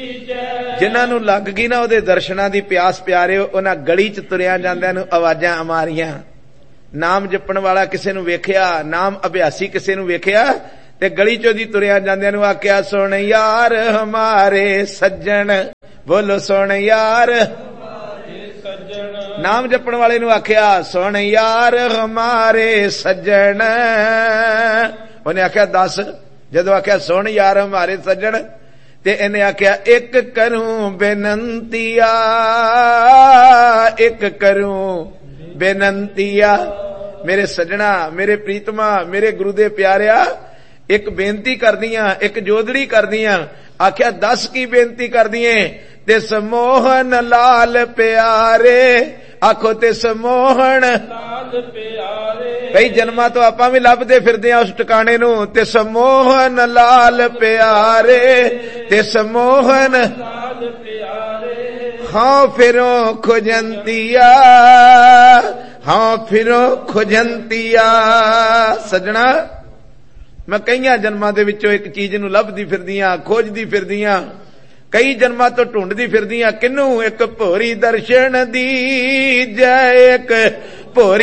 जिन्हां नूं लग गई ना उहदे दर्शनां दी प्यास प्यारिओ, उन्हां गली च तुरिया जांदिआं नूं आवाजां मारियां। नाम जपण वाला किसे नूं वेखिया, नाम अभ्यासी किसे नूं वेखिया ते गली चों दी तुरिया जांदिआं नूं आखिआ, सुण यार हमारे सज्जण, बोलो सुण यार। नाम जपण वाले नूं आखिआ, सुण यार हमारे सज्जण। उहने आखिआ दस। जदों आखिआ सुण यार हमारे सज्जण ते इहने आखिआ, एक करूं बेनंतिया, एक करूं बेनंतिया। मेरे सज्जणा, मेरे प्रीतमा, मेरे गुरु दे प्यारिया, एक बेनती करदियां, एक जोदड़ी करदियां। आखिआ दस की बेनती करदिए? तिस मोहन लाल प्यारे, आखो तिस मोहन लाल प्यारे। कई जन्मां तो आपां भी लभदे फिरदे आ उस ठिकाणे नूं। तिस मोहन लाल प्यारे, तिस मोहन लाल प्यारे। हाँ फिरो खुजंतिया, हाँ फिरो खुजंतिया। सजना, मैं कईयां जन्मां दे विचों एक चीज नूं लभदी फिरदियां, खोजदी फिरदियां, कई जन्मां तो ढूंढदी फिरदियां। किनू? एक भोरी दर्शन दी जय, एक भोरी